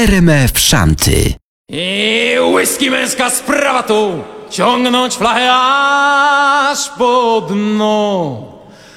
RMF Szanty. I whisky męska sprawa tu, ciągnąć flachę aż po dno.